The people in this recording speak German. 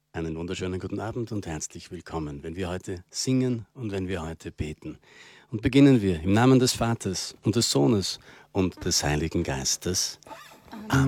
Einen wunderschönen guten Abend und herzlich willkommen, wenn wir heute singen und wenn wir heute beten. Und beginnen wir im Namen des Vaters und des Sohnes und des Heiligen Geistes. Amen.